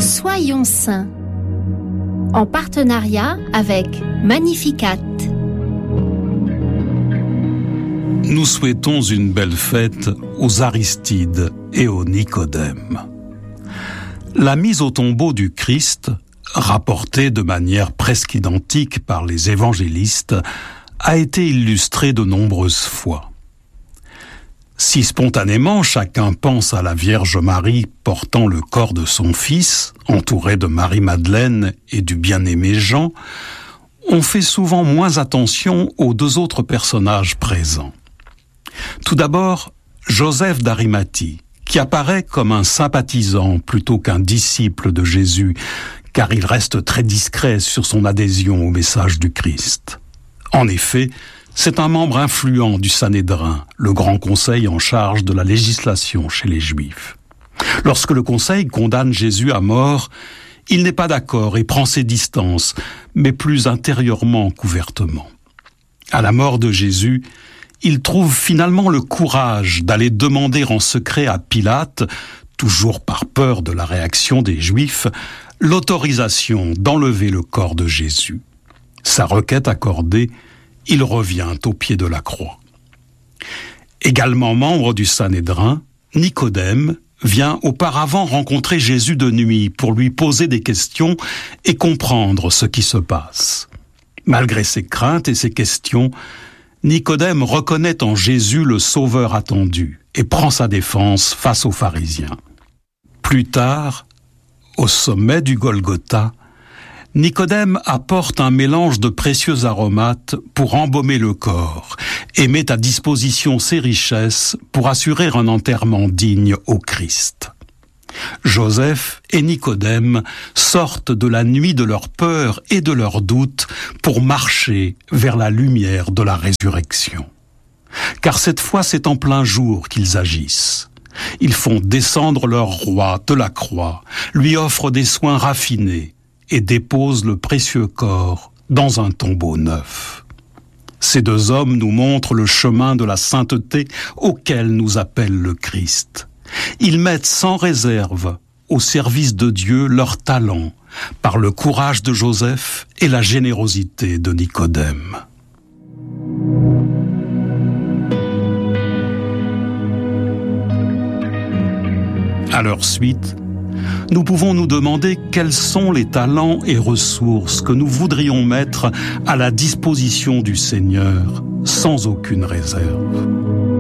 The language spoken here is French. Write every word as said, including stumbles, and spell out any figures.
Soyons saints, en partenariat avec Magnificat. Nous souhaitons une belle fête aux Aristides et aux Nicodème. La mise au tombeau du Christ, rapportée de manière presque identique par les évangélistes, a été illustrée de nombreuses fois. Si spontanément chacun pense à la Vierge Marie portant le corps de son fils, entourée de Marie-Madeleine et du bien-aimé Jean, on fait souvent moins attention aux deux autres personnages présents. Tout d'abord, Joseph d'Arimathie, qui apparaît comme un sympathisant plutôt qu'un disciple de Jésus, car il reste très discret sur son adhésion au message du Christ. En effet, c'est un membre influent du Sanhédrin, le grand conseil en charge de la législation chez les Juifs. Lorsque le conseil condamne Jésus à mort, il n'est pas d'accord et prend ses distances, mais plus intérieurement qu'ouvertement. À la mort de Jésus, il trouve finalement le courage d'aller demander en secret à Pilate, toujours par peur de la réaction des Juifs, l'autorisation d'enlever le corps de Jésus. Sa requête accordée, il revient au pied de la croix. Également membre du Sanhédrin, Nicodème vient auparavant rencontrer Jésus de nuit pour lui poser des questions et comprendre ce qui se passe. Malgré ses craintes et ses questions, Nicodème reconnaît en Jésus le sauveur attendu et prend sa défense face aux pharisiens. Plus tard, au sommet du Golgotha, Nicodème apporte un mélange de précieux aromates pour embaumer le corps et met à disposition ses richesses pour assurer un enterrement digne au Christ. Joseph et Nicodème sortent de la nuit de leur peur et de leurs doutes pour marcher vers la lumière de la résurrection. Car cette fois, c'est en plein jour qu'ils agissent. Ils font descendre leur roi de la croix, lui offrent des soins raffinés et déposent le précieux corps dans un tombeau neuf. Ces deux hommes nous montrent le chemin de la sainteté auquel nous appelle le Christ. Ils mettent sans réserve au service de Dieu leur talent par le courage de Joseph et la générosité de Nicodème. À leur suite, nous pouvons nous demander quels sont les talents et ressources que nous voudrions mettre à la disposition du Seigneur sans aucune réserve.